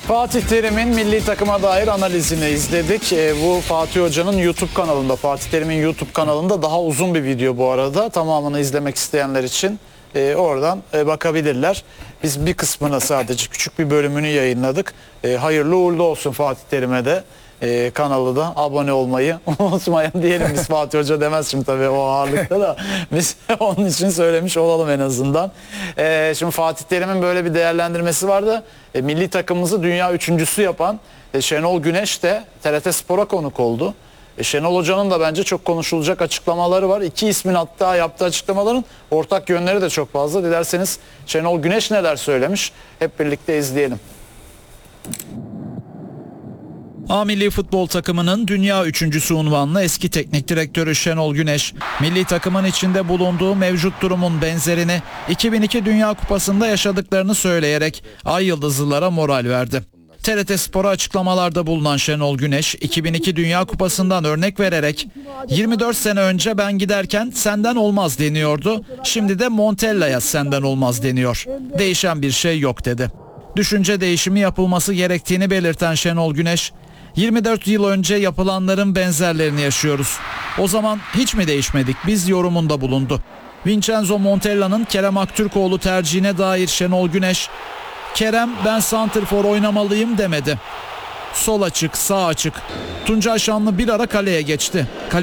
Fatih Terim'in milli takıma dair analizini izledik. Bu Fatih Hoca'nın YouTube kanalında, Fatih Terim'in YouTube kanalında daha uzun bir video bu arada. Tamamını izlemek isteyenler için oradan bakabilirler. Biz bir kısmına sadece küçük bir bölümünü yayınladık. Hayırlı uğurlu olsun Fatih Terim'e de. Kanalı da abone olmayı unutmayın diyelim. Biz Fatih Hoca demez şimdi tabii o ağırlıkta da biz onun için söylemiş olalım en azından. Şimdi Fatih Terim'in böyle bir değerlendirmesi vardı. Milli takımımızı dünya üçüncüsü yapan Şenol Güneş de TRT Spor'a konuk oldu. Şenol Hoca'nın da bence çok konuşulacak açıklamaları var. İki ismin hatta yaptığı açıklamaların ortak yönleri de çok fazla. Dilerseniz Şenol Güneş neler söylemiş hep birlikte izleyelim. A milli futbol takımının dünya üçüncüsü unvanlı eski teknik direktörü Şenol Güneş, milli takımın içinde bulunduğu mevcut durumun benzerini 2002 Dünya Kupası'nda yaşadıklarını söyleyerek Ay Yıldızlılara moral verdi. TRT Spor'a açıklamalarda bulunan Şenol Güneş, 2002 Dünya Kupası'ndan örnek vererek 24 sene önce ben giderken senden olmaz deniyordu, şimdi de Montella'ya senden olmaz deniyor. Değişen bir şey yok dedi. Düşünce değişimi yapılması gerektiğini belirten Şenol Güneş, 24 yıl önce yapılanların benzerlerini yaşıyoruz. O zaman hiç mi değişmedik biz yorumunda bulundu. Vincenzo Montella'nın Kerem Aktürkoğlu tercihine dair Şenol Güneş, Kerem ben santrfor oynamalıyım demedi. Sol açık, sağ açık. Tuncay Şanlı bir ara kaleye geçti.